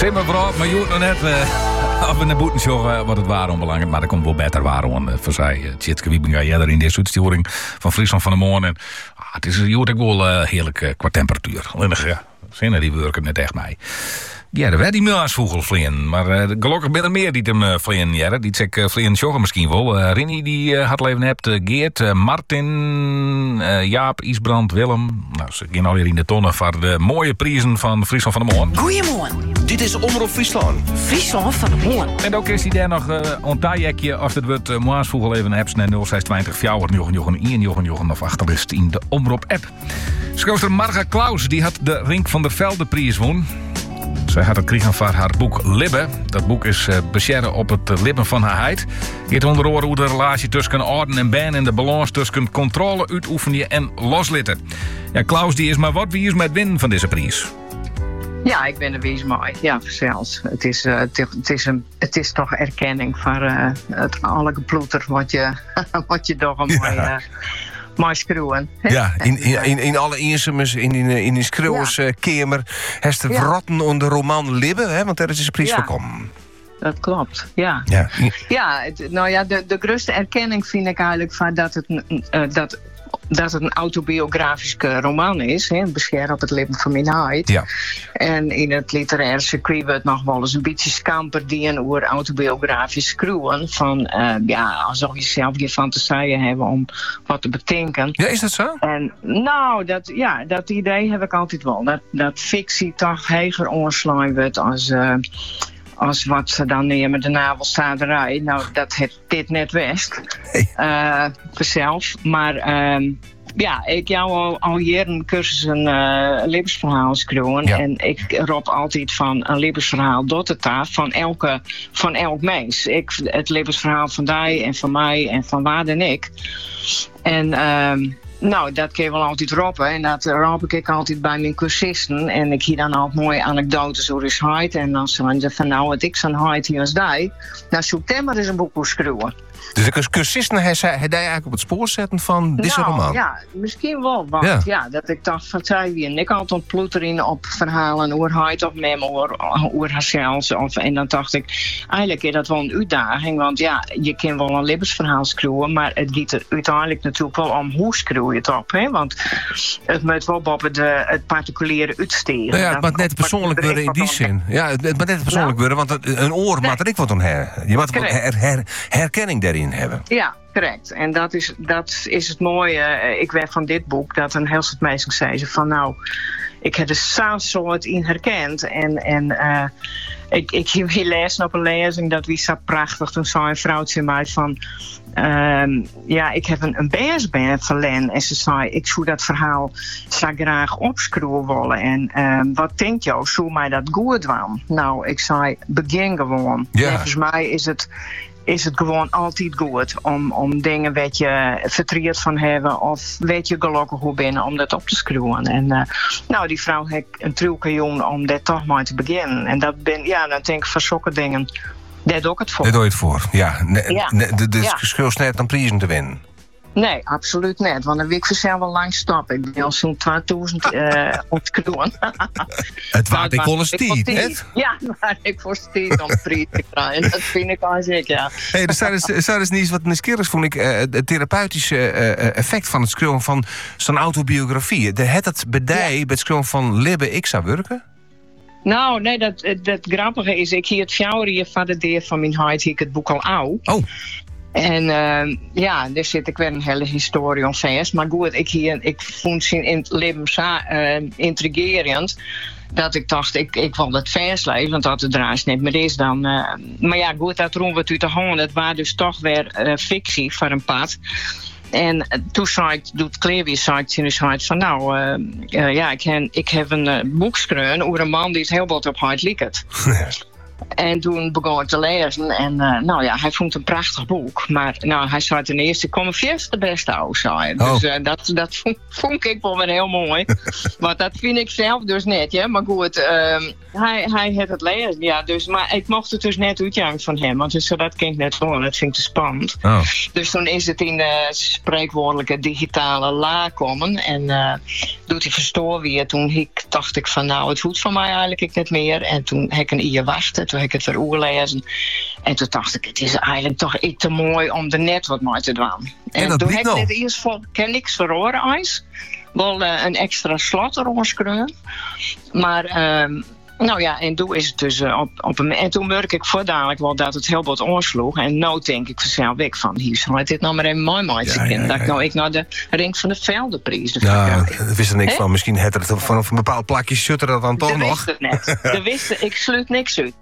Simmer vooral, maar je hoort nog net of we naar boeten zorgen wat het waren onbelangrijk. Maar dat komt wel beter waren. Voor zij, Tjitske Wiebinga, jij in deze uitsturing van Friesland van de Morgen. En het is je hoort ook wel heerlijk qua temperatuur. Alleen zinnen die werken net echt mee. Ja, er werd die Muaasvogel vliegen. Maar gelukkig ben er meer die hem vliegen. Ja, die zeg vliegen joggen misschien wel. Rinnie die had al even hebt. Geert, Martin, Jaap, Isbrand, Willem. Nou, ze gaan alweer in de tonnen voor de mooie prijzen van Friesland van de Morgen. Goedemorgen. Dit is Omroep Friesland. Friesland van de Morgen. En ook is hij daar nog ontdajekje als het wordt Muaasvogel even hebt naar 0620 4 of achterlist in de Omroep-app. Schrijfster Marga Klaus die had de Rink van der Velde prijs won. Zij had het kregen van haar boek Libben. Dat boek is bescheren op het libben van haar heid. Het onder andere hoe de relatie tussen orden en baan en de balans tussen controle uitoefenen en loslitten. Ja, Klaus die is maar wat wie is met winnen van deze prijs. Ja, ik ben er wees mooi. Ja, zelfs. Het is toch erkenning voor het alle geploeter wat je toch een mooi... Maar schreeuwen. Ja, in alle inzamers, in die schreeuwerskamer, heeft de verrotten onder de roman Libben, hè, want daar is een prijs voor komen. Dat klopt, ja. De grootste erkenning vind ik eigenlijk van dat het een autobiografische roman is, bescheren op het leven van mijn heid. Ja. En in het literaire circuit wordt nog wel eens een beetje scamper die een oer autobiografisch schreeuwen van alsof je zelf je fantasieën hebben om wat te bedenken. Ja, is dat zo? En nou, dat idee heb ik altijd wel. Dat fictie toch heger ontslaan wordt als wat ze dan nemen de navelstaderij. Nou, dat heeft dit net west. Vanzelf. Maar ik jou al jaren een cursus een levensverhaal schreeuwen. Ja. En ik roep altijd van een levensverhaal door de tafel van elk mens. Het levensverhaal van jij en van mij en van waar en ik. En nou, dat kun je wel altijd roepen. En dat roep ik altijd bij mijn cursisten. En ik hier dan altijd mooie anekdotes over is heid. En dan zeggen ze van nou, het ik zo'n heid hier als die. Nou, zoek hem maar eens een boek voor schreeuwen. Dus de cursisten, hij eigenlijk op het spoor zetten van deze roman? Ja, misschien wel. Want dat ik dacht van zij wie en ik altijd ontploet erin op verhalen over heid of mem over haarzelf. En dan dacht ik, eigenlijk is dat wel een uitdaging. Want ja, je kan wel een levensverhaal schreeuwen. Maar het gaat er uiteindelijk natuurlijk wel om hoe schreeuw je het op. Hè? Want het moet wel boven het particuliere uitstegen. Nou ja, het moet net persoonlijk worden in die zin. Ja, het moet net persoonlijk worden, want een oor maakt er ik wat om her. Je moet herkenning daarin hebben. Ja, correct. En dat is het mooie. Ik weet van dit boek dat een heel soort mensen zeiden van nou, ik heb er zo'n soort in herkend. En ik heb lezen op een lezing dat wie zo prachtig. Toen zei een vrouwtje mij van ik heb een beersband verlen. En ze zei, ik zou dat verhaal zo graag opschroeven willen. En wat denkt jou, zou mij dat goed doen? Nou, ik zei, begin gewoon. Ja. Volgens mij is het gewoon altijd goed om dingen weet je verdriet van hebben of weet je gelukkig hoe binnen om dat op te schroeven. En die vrouw heeft een trucje doen om dat toch maar te beginnen. En dat dan denk ik van zulke dingen, dat doe ik het voor. Dat doe je het voor, ja. De schuld net aan prijzen te winnen. Nee, absoluut niet. Want dan wil ik vanzelf wel lang stappen. Ik ben al zo'n 2000 ontskroen. Het waard ik wel eens tijd, hè? Ja, maar ik voor tijd om prijs te krijgen. Dat vind ik al zeker, ja. Hey, er staat dus niet wat nieuwsgierig, vond ik, het therapeutische effect van het schrijven van zo'n autobiografie. Het het bij het schrijven van Libben ik zou werken? Nou, nee, dat grappige is, ik hier het fjouwer van de deur van mijn huid, hier het boek al oud. Oh. En daar zit ik weer een hele historie om vast. Maar goed, ik vond ze in het leven zo intrigerend dat ik dacht, ik wil het vers lezen, want dat het draast niet meer is dan. Maar ja, goed, dat roepen we het uit de hand. Het was dus toch weer fictie voor een pad. En toen zei ik, doet Kleewie, zei ik in de site van nou, ik heb een boek geschreven over een man die is heel wat op huid liekt. En toen begon ik te lezen. En hij vond een prachtig boek. Maar hij zei ten eerste, ik kom er vast de beste uit zijn. Oh. Dus dat vond ik wel weer heel mooi. Want dat vind ik zelf dus net. Ja? Maar goed, hij had het lezen. Ja, dus, maar ik mocht het dus net uitjangen van hem. Want dus, dat kan ik net voor. Dat vind ik te spannend. Oh. Dus toen is het in de spreekwoordelijke digitale la komen. En doet hij verstoor weer. Toen dacht ik van het hoeft van mij eigenlijk niet meer. En toen heb ik een jaar wachten. Toen heb ik het weer oorlezen. En toen dacht ik, het is eigenlijk toch iets te mooi om er net wat mee te doen. En dat toen blijkt heb ik nou. net eerst voor niks verhoren ijs. Wel een extra slot erover. Maar en toen is het dus op een. En toen merk ik dadelijk wel dat het heel wat oorsloeg. En nou denk ik vanzelf van hier zal dit nou maar even mooi te kennen. Dat ik naar de Ring van de Veldenprijs. Ja, daar wist er niks van. Misschien had het van een bepaald plakje shutter dat dan toch nog. Wist het net. Ik sluit niks uit.